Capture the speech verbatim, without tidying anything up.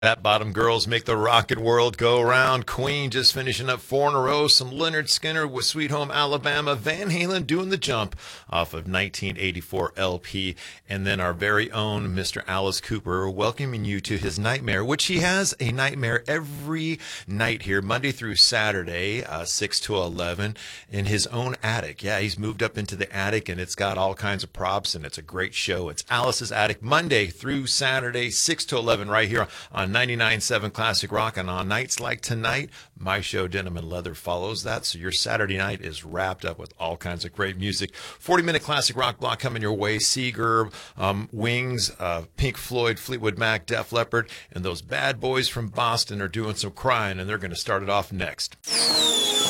That bottom girls make the rocket world go round. Queen just finishing up four in a row. Some Leonard Skinner with Sweet Home Alabama. Van Halen doing the jump off of nineteen eighty-four L P. And then our very own Mister Alice Cooper welcoming you to his nightmare, which he has a nightmare every night here, Monday through Saturday, uh, six to eleven, in his own attic. Yeah, he's moved up into the attic, and it's got all kinds of props, and it's a great show. It's Alice's Attic, Monday through Saturday, six to eleven, right here on ninety-nine point seven Classic Rock. And on nights like tonight, my show Denim and Leather follows that, so your Saturday night is wrapped up with all kinds of great music. forty minute classic rock block coming your way. Seeger, um, Wings, uh, Pink Floyd, Fleetwood Mac, Def Leppard, and those bad boys from Boston are doing some crying, and they're going to start it off next.